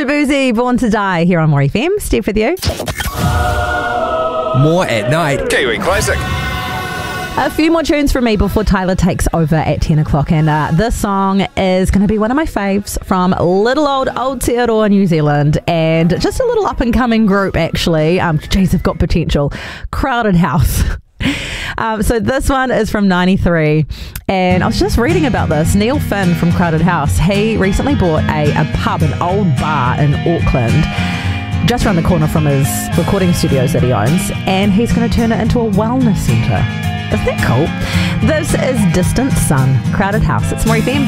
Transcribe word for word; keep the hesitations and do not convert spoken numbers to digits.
Boozy, Born to Die, here on More F M. Steve with you. More at night. Kiwi Classic. A few more tunes from me before Tyler takes over at ten o'clock. And uh, this song is going to be one of my faves from little old Aotearoa, New Zealand. And just a little up-and-coming group, actually. Um, geez, they've got potential. Crowded House. Um, so this one is from ninety-three, and I was just reading about this. Neil Finn from Crowded House, he recently bought a, a pub, an old bar in Auckland, just around the corner from his recording studios that he owns, and he's going to turn it into a wellness centre. Isn't that cool? This is Distant Sun, Crowded House. It's More F M.